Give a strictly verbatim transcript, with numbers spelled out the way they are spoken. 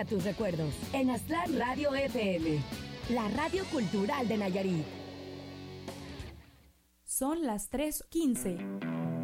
hacia tus recuerdos. En Aztlán Radio F M, la radio cultural de Nayarit. Son las tres quince.